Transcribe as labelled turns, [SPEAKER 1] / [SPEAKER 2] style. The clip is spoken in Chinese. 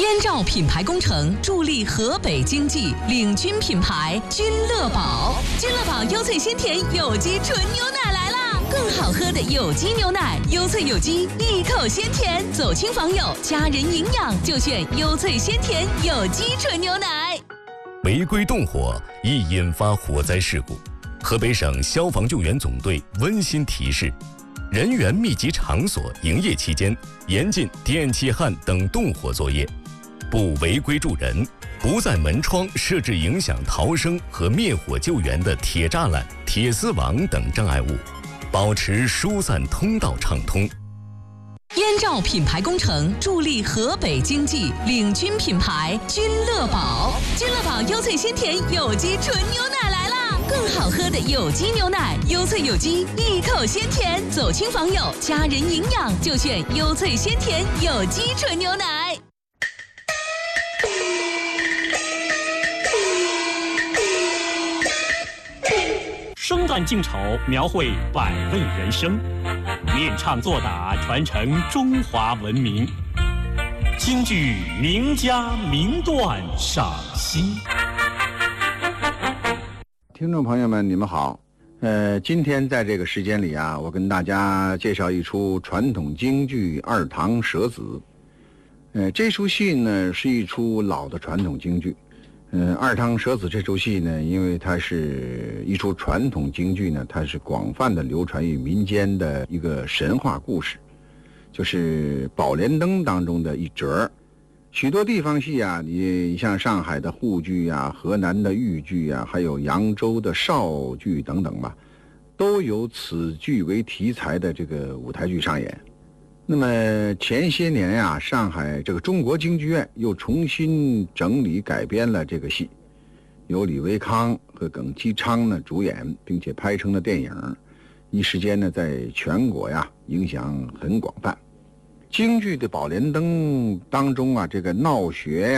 [SPEAKER 1] 燕赵品牌工程助力河北经济，领军品牌君乐宝。君乐宝优萃鲜甜有机纯牛奶来啦！更好喝的有机牛奶，优萃有机，一口鲜甜。走亲访友，家人营养就选优萃鲜甜有机纯牛奶。
[SPEAKER 2] 违规动火易引发火灾事故，河北省消防救援总队温馨提示：人员密集场所营业期间，严禁电气焊等动火作业，不违规助人，不在门窗设置影响逃生和灭火救援的铁栅栏、铁丝网等障碍物，保持疏散通道畅通。
[SPEAKER 1] 燕赵品牌工程助力河北经济，领军品牌君乐宝。君乐宝优萃鲜甜有机纯牛奶来啦！更好喝的有机牛奶，优萃有机，一口鲜甜。走亲访友，家人营养就选优萃鲜甜有机纯牛奶。
[SPEAKER 3] 生旦净丑，描绘百味人生；练唱作打，传承中华文明。京剧名家名段赏析。
[SPEAKER 4] 听众朋友们，你们好。今天在这个时间里啊，我跟大家介绍一出传统京剧《二堂舍子》。这出戏呢是一出老的传统京剧。二堂舍子这出戏呢，因为它是一出传统京剧呢，它是广泛的流传于民间的一个神话故事，就是《宝莲灯》当中的一折。许多地方戏啊，你像上海的沪剧啊、河南的豫剧啊，还有扬州的邵剧等等吧，都有此剧为题材的这个舞台剧上演。那么前些年呀，上海这个中国京剧院又重新整理改编了这个戏，由李维康和耿其昌呢主演，并且拍成了电影，一时间呢在全国呀影响很广泛。京剧的《宝莲灯》当中啊，这个闹学呀